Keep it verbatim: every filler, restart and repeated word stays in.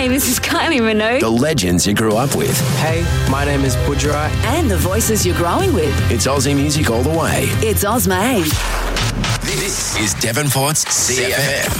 Hey, this is Kylie Minogue. The legends you grew up with. Hey, my name is Budra. And the voices you're growing with. It's Aussie music all the way. It's Ozmade. This is Devonport's C F M.